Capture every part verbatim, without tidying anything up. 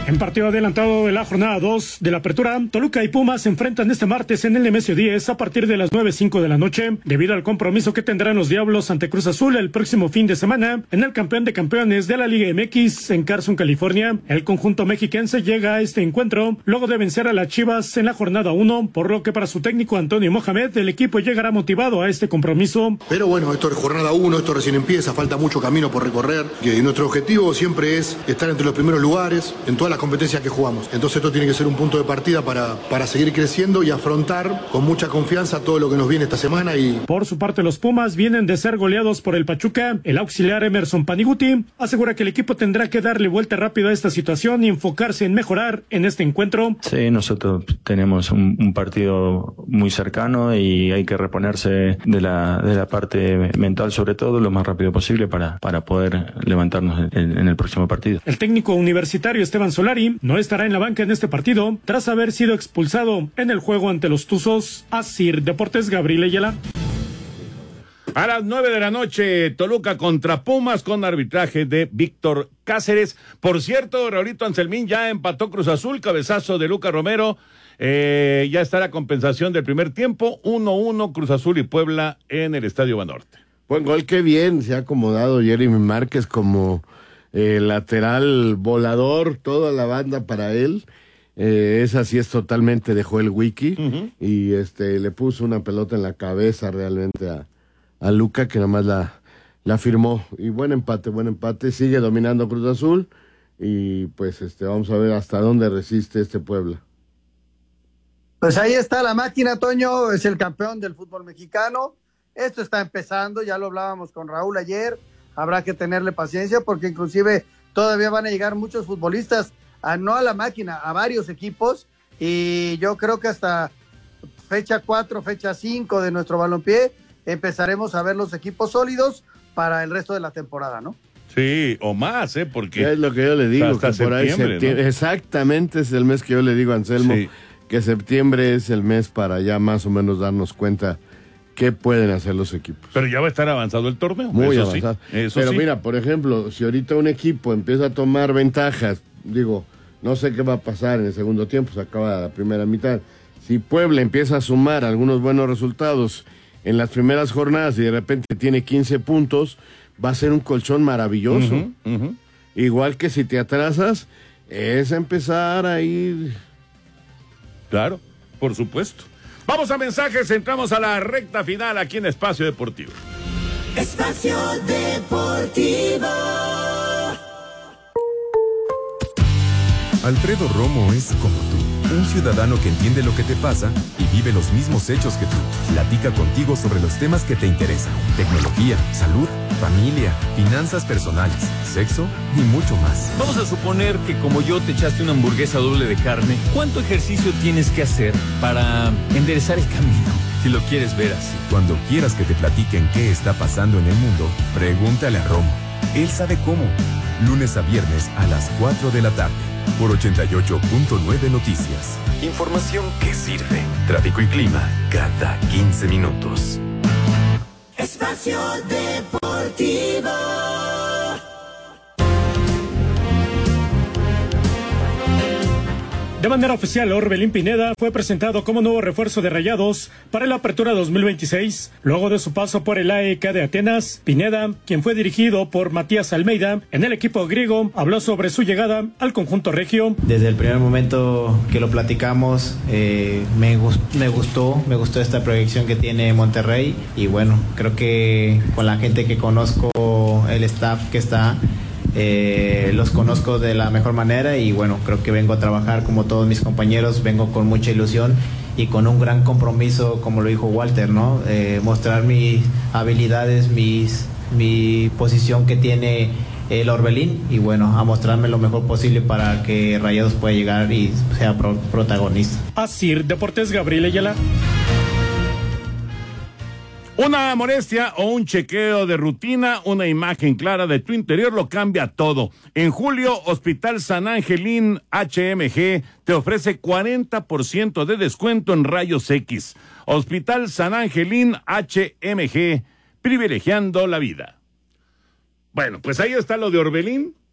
En partido adelantado de la jornada dos de la apertura, Toluca y Pumas se enfrentan este martes en el Nemesio diez a partir de las nueve cinco de la noche, debido al compromiso que tendrán los Diablos ante Cruz Azul el próximo fin de semana en el campeón de campeones de la Liga M X en Carson, California. El conjunto mexiquense llega a este encuentro luego de vencer a las Chivas en la jornada uno, por lo que para su técnico Antonio Mohamed el equipo llegará motivado a este compromiso. Pero bueno, esto es jornada uno, esto recién empieza, falta mucho camino por recorrer y nuestro objetivo siempre es estar entre los primeros lugares en todas las competencias que jugamos. Entonces esto tiene que ser un punto de partida para, para seguir creciendo y afrontar con mucha confianza todo lo que nos viene esta semana. Y por su parte, los Pumas vienen de ser goleados por el Pachuca. El auxiliar Emerson Paniguti asegura que el equipo tendrá que darle vuelta rápido a esta situación y enfocarse en mejorar en este encuentro. Sí, nosotros tenemos un, un partido muy cercano y hay que reponerse de la, de la parte mental, sobre todo lo más rápido posible para, para poder levantarnos en, en el próximo partido. El técnico universitario Esteban Solari no estará en la banca en este partido tras haber sido expulsado en el juego ante los Tuzos. Asir Deportes, Gabriel Ayala. A las nueve de la noche, Toluca contra Pumas con arbitraje de Víctor Cáceres. Por cierto, Raulito Anselmín ya empató Cruz Azul, cabezazo de Luca Romero. Eh, ya está la compensación del primer tiempo, uno uno Cruz Azul y Puebla en el Estadio Banorte. Buen gol, qué bien se ha acomodado Jeremy Márquez como eh, lateral volador, toda la banda para él. Eh, esa sí es totalmente de Joel Wiki, uh-huh. y este le puso una pelota en la cabeza realmente a, a Luca, que nomás la, la firmó. Y buen empate, buen empate, sigue dominando Cruz Azul y pues este vamos a ver hasta dónde resiste este Puebla. Pues ahí está la máquina, Toño, es el campeón del fútbol mexicano. Esto está empezando, ya lo hablábamos con Raúl ayer, habrá que tenerle paciencia porque inclusive todavía van a llegar muchos futbolistas, a, no a la máquina, a varios equipos, y yo creo que hasta fecha cuatro, fecha cinco de nuestro balompié empezaremos a ver los equipos sólidos para el resto de la temporada, ¿no? Sí, o más, ¿eh? Porque es lo que yo le digo, hasta que por ahí septiembre, septiembre, ¿no? Exactamente, es el mes que yo le digo a Anselmo, sí, que septiembre es el mes para ya más o menos darnos cuenta qué pueden hacer los equipos. Pero ya va a estar avanzado el torneo. Muy eso avanzado. Sí, eso Pero sí. Mira, por ejemplo, si ahorita un equipo empieza a tomar ventajas, digo, no sé qué va a pasar en el segundo tiempo, se acaba la primera mitad. Si Puebla empieza a sumar algunos buenos resultados en las primeras jornadas y de repente tiene quince puntos, va a ser un colchón maravilloso. Uh-huh, uh-huh. Igual que si te atrasas, es empezar a ir... Claro, por supuesto. Vamos a mensajes, entramos a la recta final aquí en Espacio Deportivo. Espacio Deportivo. Alfredo Romo es como tú, un ciudadano que entiende lo que te pasa y vive los mismos hechos que tú. Platica contigo sobre los temas que te interesan: tecnología, salud, familia, finanzas personales, sexo y mucho más. Vamos a suponer que como yo te echaste una hamburguesa doble de carne, ¿cuánto ejercicio tienes que hacer para enderezar el camino? Si lo quieres ver así. Cuando quieras que te platiquen qué está pasando en el mundo, pregúntale a Romo. Él sabe cómo. Lunes a viernes a las cuatro de la tarde. Por ochenta y ocho punto nueve Noticias. Información que sirve. Tráfico y clima cada quince minutos. Espacio Deportivo. De manera oficial, Orbelín Pineda fue presentado como nuevo refuerzo de Rayados para la apertura dos mil veintiséis. Luego de su paso por el A E K de Atenas, Pineda, quien fue dirigido por Matías Almeida en el equipo griego, habló sobre su llegada al conjunto regio. Desde el primer momento que lo platicamos, eh, me, gust- me gustó, me gustó esta proyección que tiene Monterrey, y bueno, creo que con la gente que conozco, el staff que está, Eh, los conozco de la mejor manera y bueno, creo que vengo a trabajar como todos mis compañeros, vengo con mucha ilusión y con un gran compromiso, como lo dijo Walter, ¿no? Eh, mostrar mis habilidades, mis, mi posición que tiene el Orbelín y bueno, a mostrarme lo mejor posible para que Rayados pueda llegar y sea pro- protagonista. Asir Deportes, Gabriel Ayala. Una molestia o un chequeo de rutina, una imagen clara de tu interior lo cambia todo. En julio, Hospital San Angelín H M G te ofrece cuarenta por ciento de descuento en rayos X. Hospital San Angelín H M G, privilegiando la vida. Bueno, pues ahí está lo de Orbelín.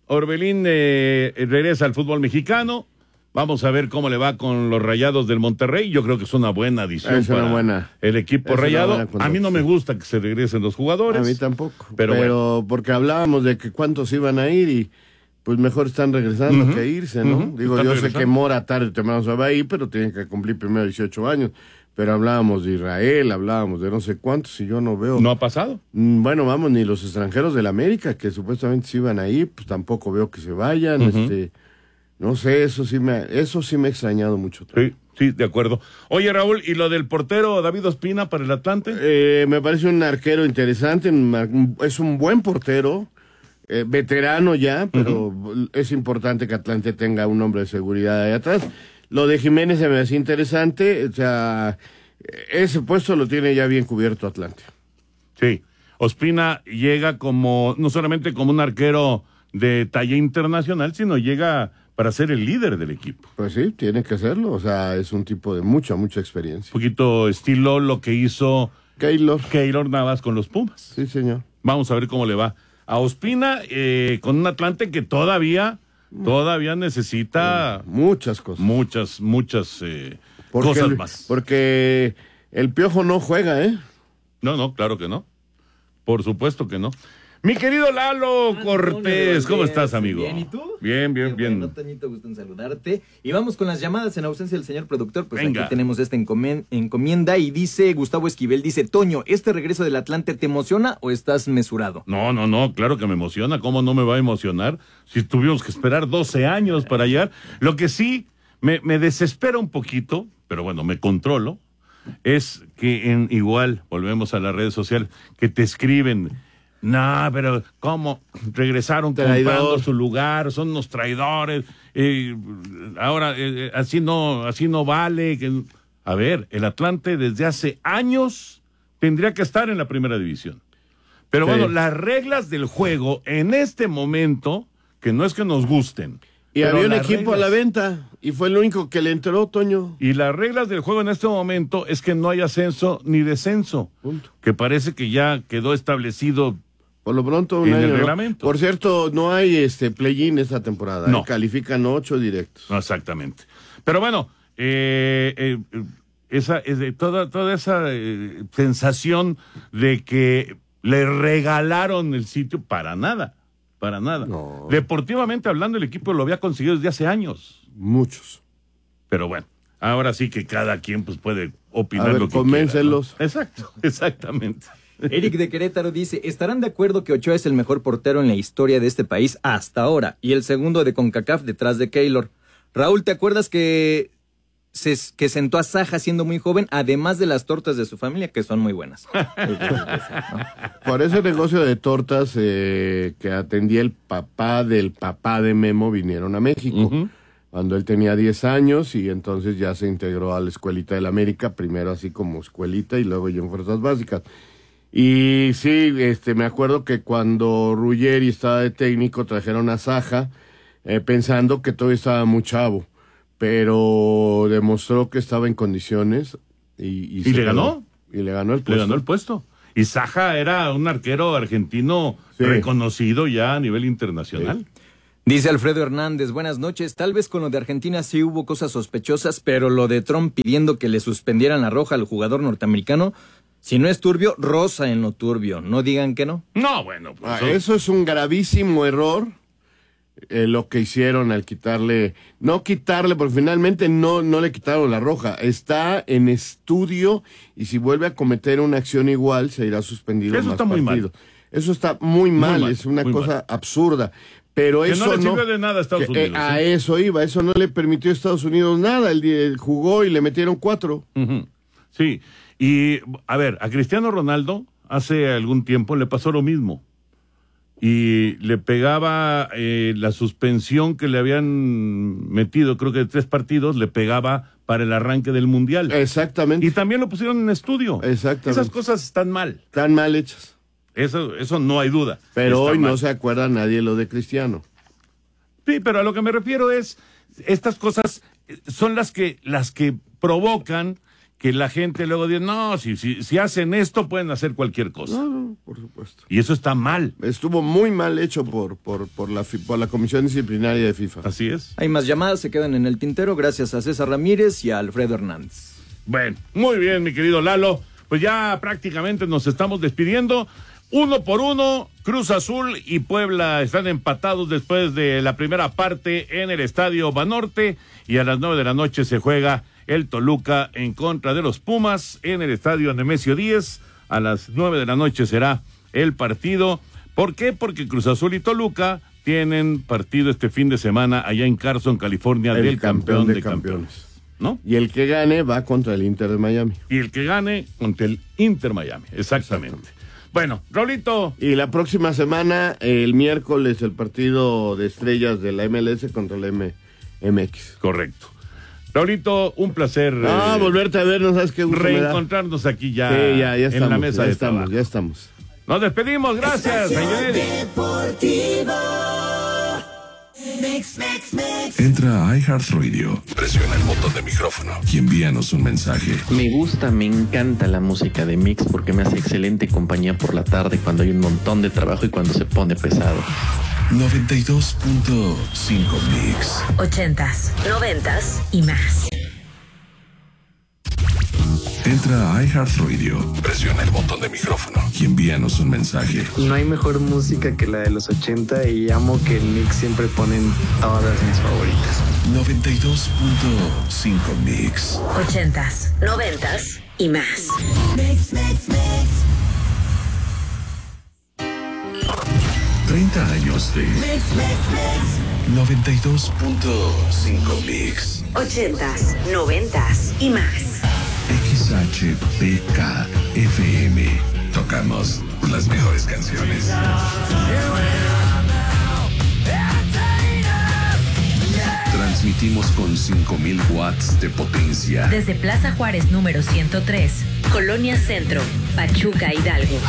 Orbelín eh, regresa al fútbol mexicano. Vamos a ver cómo le va con los Rayados del Monterrey. Yo creo que es una buena adición es una para buena, el equipo rayado. A mí no me gusta que se regresen los jugadores. A mí tampoco. Pero, pero bueno. porque hablábamos de que cuántos iban a ir y pues mejor están regresando Uh-huh. que irse, ¿no? Uh-huh. Digo, Están yo regresando. sé que Mora tarde o temprano se va a ir, pero tienen que cumplir primero dieciocho años. Pero hablábamos de Israel, hablábamos de no sé cuántos y yo no veo. ¿No ha pasado? Bueno, vamos, ni los extranjeros del América, que supuestamente se iban a ir, pues tampoco veo que se vayan. Uh-huh. este No sé, eso sí me, eso sí me ha extrañado mucho. Sí, sí, de acuerdo. Oye, Raúl, ¿y lo del portero David Ospina para el Atlante? Eh, me parece un arquero interesante, es un buen portero, eh, veterano ya, pero uh-huh. es importante que Atlante tenga un hombre de seguridad ahí atrás. Lo de Jiménez se me hace interesante, o sea, ese puesto lo tiene ya bien cubierto Atlante. Sí, Ospina llega como, no solamente como un arquero de talla internacional, sino llega para ser el líder del equipo. Pues sí, tiene que serlo, o sea, es un tipo de mucha, mucha experiencia. Un poquito estilo lo que hizo Keylor, Keylor Navas con los Pumas. Sí, señor. Vamos a ver cómo le va a Ospina eh, con un Atlante que todavía, todavía necesita... Sí, muchas cosas. Muchas, muchas eh, porque cosas el, más. Porque el Piojo no juega, ¿eh? No, no, claro que no. Por supuesto que no. Mi querido Lalo Antonio Cortés, ¿cómo estás, amigo? Bien, ¿y tú? Bien, bien, Qué bien. Bueno, Toñito, gusto en saludarte. Y vamos con las llamadas en ausencia del señor productor. Pues Venga. Aquí tenemos esta encomien- encomienda y dice Gustavo Esquivel, dice, Toño, ¿este regreso del Atlante te emociona o estás mesurado? No, no, no, claro que me emociona. ¿Cómo no me va a emocionar? Si tuvimos que esperar doce años para llegar. Lo que sí me, me desespera un poquito, pero bueno, me controlo, es que en igual, volvemos a las redes sociales, que te escriben... No, pero ¿cómo? Regresaron Traidor. comprando su lugar, son unos traidores, eh, ahora eh, así no así no vale. Que... A ver, el Atlante desde hace años tendría que estar en la primera división. Pero Sí. bueno, las reglas del juego en este momento, que no es que nos gusten. Y pero había un las equipo a la reglas- venta y fue el único que le entró, Toño. Y las reglas del juego en este momento es que no hay ascenso ni descenso, Punto. que parece que ya quedó establecido. Por lo pronto, un En el año, ¿no? reglamento. Por cierto, no hay este play-in esta temporada. No. ¿eh? Califican ocho directos. No, exactamente. Pero bueno, eh, eh, esa, es de toda, toda esa eh, sensación de que le regalaron el sitio para nada, para nada. No. Deportivamente hablando, el equipo lo había conseguido desde hace años. Muchos. Pero bueno, ahora sí que cada quien pues puede opinar A ver, lo que convéncelos. quiera, ¿no? Exacto, exactamente. Eric de Querétaro dice, ¿estarán de acuerdo que Ochoa es el mejor portero en la historia de este país hasta ahora? Y el segundo de CONCACAF detrás de Keylor. Raúl, ¿te acuerdas que, se, que sentó a Saja siendo muy joven, además de las tortas de su familia, que son muy buenas? Por ese negocio de tortas eh, que atendía el papá del papá de Memo, vinieron a México. Ujú. Cuando él tenía diez años y entonces ya se integró a la Escuelita del América, primero así como escuelita y luego ya en Fuerzas Básicas. Y sí, este, me acuerdo que cuando Ruggeri estaba de técnico trajeron a Saja eh, pensando que todavía estaba muy chavo, pero demostró que estaba en condiciones y, y, ¿Y se le quedó. ganó? Y le ganó el Le puesto. ganó el puesto. Y Saja era un arquero argentino Sí. reconocido ya a nivel internacional. Dice Alfredo Hernández, buenas noches. Tal vez con lo de Argentina sí hubo cosas sospechosas, pero lo de Trump pidiendo que le suspendieran la roja al jugador norteamericano, si no es turbio, rosa en lo turbio. No digan que no. No, bueno, pues Ah, eso- eso es un gravísimo error, eh, lo que hicieron al quitarle, no quitarle, porque finalmente no, no le quitaron la roja, está en estudio y si vuelve a cometer una acción igual se irá suspendido Eso más está muy mal. partidos. Eso está muy mal, mal, es una muy cosa mal. absurda. Pero Que eso no le no, sirve de nada a Estados que, eh, Unidos. a ¿eh? eso iba, eso no le permitió a Estados Unidos nada, el, día- jugó y le metieron cuatro. Ujú. Sí, y a ver, a Cristiano Ronaldo hace algún tiempo le pasó lo mismo. Y le pegaba eh, la suspensión que le habían metido, creo que de tres partidos, le pegaba para el arranque del Mundial. Exactamente. Y también lo pusieron en estudio. Exactamente. Esas cosas están mal. Están mal hechas. Eso, eso no hay duda. Pero Está hoy mal. no se acuerda nadie lo de Cristiano. Sí, pero a lo que me refiero es, estas cosas son las que, las que provocan que la gente luego dice, no, si, si, si hacen esto pueden hacer cualquier cosa. No, no, por supuesto. Y eso está mal. Estuvo muy mal hecho por, por, por, la, por la Comisión Disciplinaria de FIFA. Así es. Hay más llamadas, se quedan en el tintero gracias a César Ramírez y a Alfredo Hernández. Bueno, muy bien, mi querido Lalo. Pues ya prácticamente nos estamos despidiendo. Uno por uno, Cruz Azul y Puebla están empatados después de la primera parte en el Estadio Banorte. Y a las nueve de la noche se juega el Toluca en contra de los Pumas en el Estadio Nemesio diez. A las nueve de la noche será el partido. ¿Por qué? Porque Cruz Azul y Toluca tienen partido este fin de semana allá en Carson, California, el del campeón, campeón de, de campeones. campeones. ¿No? Y el que gane va contra el Inter de Miami. Y el que gane contra el Inter Miami, exactamente. exactamente. Bueno, Raulito. Y la próxima semana, el miércoles, el partido de estrellas de la M L S contra la M X. Correcto. Raulito, un placer. Ah, eh, volverte a ver, no sabes qué gusto reencontrarnos me da. aquí ya, sí, ya, ya estamos, en la mesa ya de estamos, trabajo. ya estamos. Nos despedimos, gracias, señor Deportivo. Mix, mix, mix. Entra a iHeartRadio, presiona el botón de micrófono y envíanos un mensaje. Me gusta, me encanta la música de Mix porque me hace excelente compañía por la tarde cuando hay un montón de trabajo y cuando se pone pesado. noventa y dos punto cinco Mix. Ochentas, noventas y más. Entra a iHeartRadio, presiona el botón de micrófono y envíanos un mensaje. No hay mejor música que la de los ochenta y amo que en Mix siempre ponen todas mis favoritas. noventa y dos punto cinco Mix. Ochentas, noventas y más. Mix, mix, mix. treinta años de Mix, mix, mix. noventa y dos punto cinco Mix. Ochentas, noventas y más. X H P K F M. Tocamos las mejores canciones. Transmitimos con cinco mil watts de potencia. Desde Plaza Juárez número ciento tres, Colonia Centro, Pachuca, Hidalgo.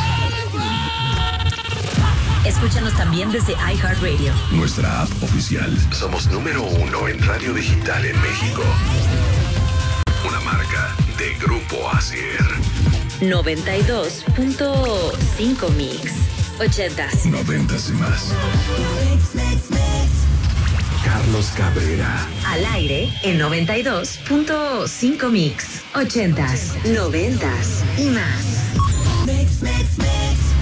Escúchanos también desde iHeartRadio. Nuestra app oficial. Somos número uno en radio digital en México. Una marca de Grupo Asier. noventa y dos punto cinco Mix. Ochentas. Noventas y más. Mix, mix, mix. Carlos Cabrera. Al aire en noventa y dos punto cinco Mix. Ochentas, noventas y más. Mix, mix, mix.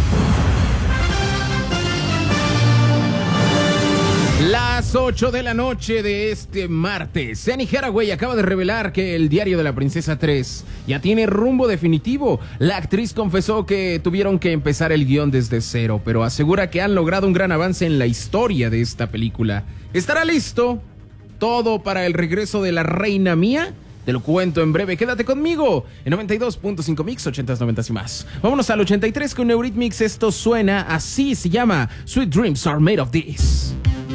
Las ocho de la noche de este martes, Annie Hathaway acaba de revelar que el Diario de la Princesa tres ya tiene rumbo definitivo. La actriz confesó que tuvieron que empezar el guión desde cero, pero asegura que han logrado un gran avance en la historia de esta película. ¿Estará listo todo para el regreso de la reina mía? Te lo cuento en breve, quédate conmigo en noventa y dos punto cinco Mix, ochentas, noventas y más. Vámonos al ochenta y tres con Eurythmics, esto suena así, se llama Sweet Dreams Are Made of This.